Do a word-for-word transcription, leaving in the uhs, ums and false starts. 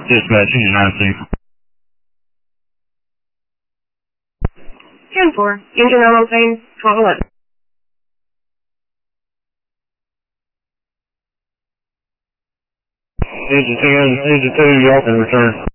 Dispatch, Engine nine C. ten four, engine on Lane, twelve eleven. Engine two, engine two, y'all can return.